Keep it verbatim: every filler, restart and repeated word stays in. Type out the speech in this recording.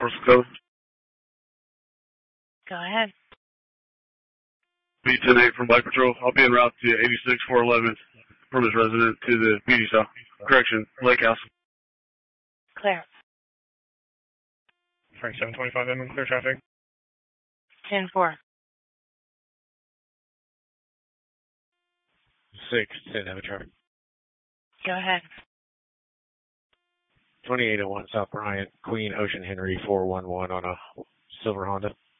Parcel code. Go ahead. B ten eight from Bike Patrol. I'll be en route to eighty-six four eleven from his resident to the beauty shop. Correction, Lake House. Clear. Frank seven twenty-five in, clear traffic. ten four. six, ten, have a traffic. Go ahead. twenty-eight oh one South Bryant, Queen Ocean Henry four one one on a silver Honda.